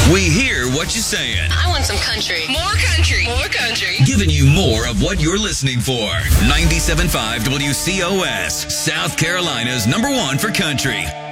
We hear what you're saying. I want some country. More country. More country. Giving you more of what you're listening for. 97.5 WCOS, South Carolina's #1 for country.